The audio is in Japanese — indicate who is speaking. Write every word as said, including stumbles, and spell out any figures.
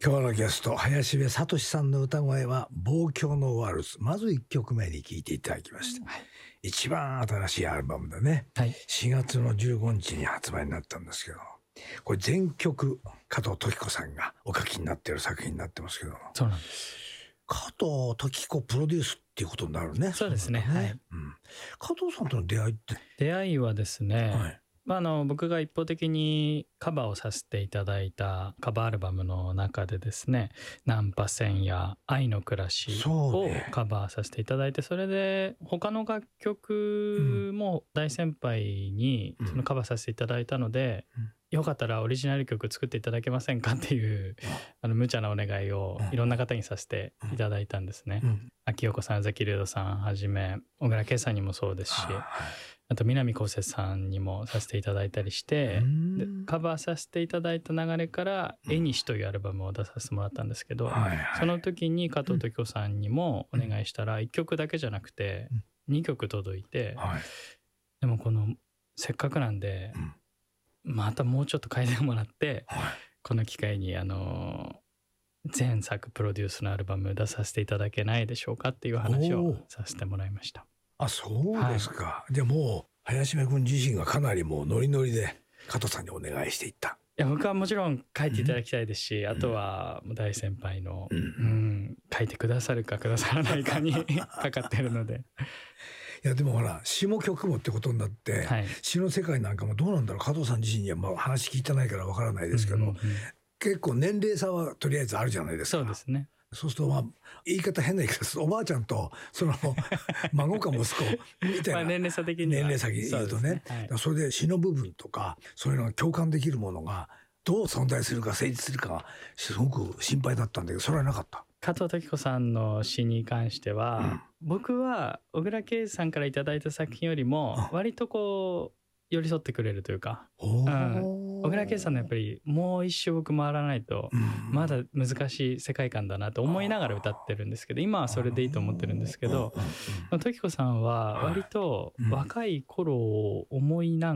Speaker 1: 今日のゲスト林部聡さんの歌声は望郷のワルツ。まずいっきょくめに聴いていただきました、はい、一番新しいアルバムでね、はい、しがつのじゅうごにちに発売になったんですけど、これ全曲加藤登紀子さんがお書きになっている作品になってますけど。
Speaker 2: そうなんです。
Speaker 1: 加藤登紀子プロデュースっていうことになるね。
Speaker 2: そうですね、はい、うん、
Speaker 1: 加藤さんとの出会いって
Speaker 2: 出会いはですね、はい、まあ、あの僕が一方的にカバーをさせていただいたカバーアルバムの中でですね、ナンパ船や愛の暮らしをカバーさせていただいて、それで他の楽曲も大先輩にそのカバーさせていただいたので、よかったらオリジナル曲作っていただけませんかっていうあの無茶なお願いをいろんな方にさせていただいたんですね。秋代子さん、ザキルドさんはじめ小倉圭さんにもそうですし、あと南こうせつさんにもさせていただいたりして、でカバーさせていただいた流れから「絵にし」というアルバムを出させてもらったんですけど、その時に加藤登紀子さんにもお願いしたらいっきょくだけじゃなくてにきょく届いて、でもこのせっかくなんでまたもうちょっと変えてもらって、この機会にあの前作プロデュースのアルバム出させていただけないでしょうかっていう話をさせてもらいました。
Speaker 1: あ、そうですか、はい、でも林部君自身がかなりもうノリノリで加藤さんにお願いしていった。
Speaker 2: いや僕はもちろん書いていただきたいですし、うん、あとは大先輩の、うんうん、書いてくださるかくださらないかにかかってるので
Speaker 1: いやでもほら詩も曲もってことになって、はい、詩の世界なんかもどうなんだろう。加藤さん自身にはまあ話聞いてないからわからないですけど、うんうんうん、結構年齢差はとりあえずあるじゃないですか。
Speaker 2: そうですね。
Speaker 1: そうするとまあ言い方変な言い方です。おばあちゃんとその孫か息子みたいな
Speaker 2: 年齢差的には
Speaker 1: 年齢差で言うとね、そ, ね、はい、それで詩の部分とかそういうのが共感できるものがどう存在するか成立するかがすごく心配だったんだけど、それはなかった。
Speaker 2: 加藤登紀子さんの詩に関しては、うん、僕は小倉圭さんからいただいた作品よりも割とこう寄り添ってくれるというか、うん、小倉圭さんのやっぱりもう一周僕回らないとまだ難しい世界観だなと思いながら歌ってるんですけど、今はそれでいいと思ってるんですけど、登紀子さんは割と若い頃を思いながら